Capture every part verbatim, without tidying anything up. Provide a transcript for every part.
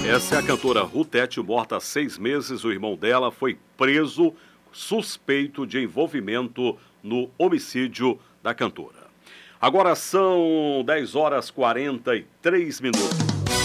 Essa é a cantora Rutete, morta há seis meses. O irmão dela foi preso, suspeito de envolvimento no homicídio da cantora. Agora são dez horas e quarenta e três minutos.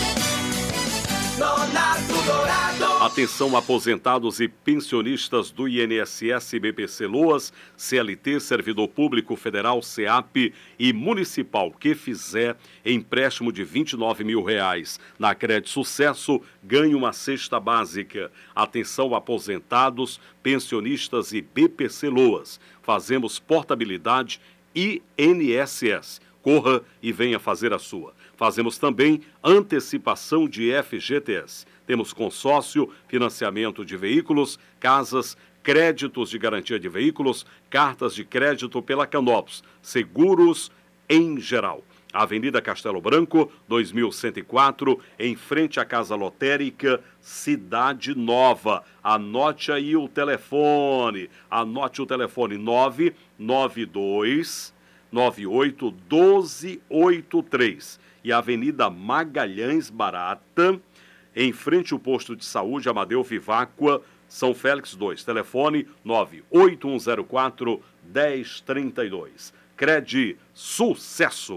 Atenção, aposentados e pensionistas do I N S S, B P C Loas, C L T, Servidor Público Federal, SEAP e Municipal que fizer empréstimo de vinte e nove mil reais na Crédito Sucesso, ganha uma cesta básica. Atenção, aposentados, pensionistas e B P C Loas. Fazemos portabilidade I N S S. Corra e venha fazer a sua. Fazemos também antecipação de F G T S. Temos consórcio, financiamento de veículos, casas, créditos de garantia de veículos, cartas de crédito pela Canopus, seguros em geral. Avenida Castelo Branco, dois mil cento e quatro, em frente à Casa Lotérica, Cidade Nova. Anote aí o telefone. Anote o telefone nove nove dois nove oito um dois oito três. E a Avenida Magalhães Barata, em frente ao posto de saúde Amadeu Viváqua, São Félix dois. Telefone nove oito um zero quatro um zero três dois. Crede Sucesso.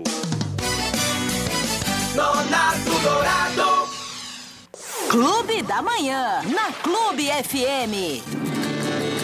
Donato Dourado. Clube da Manhã, na Clube F M.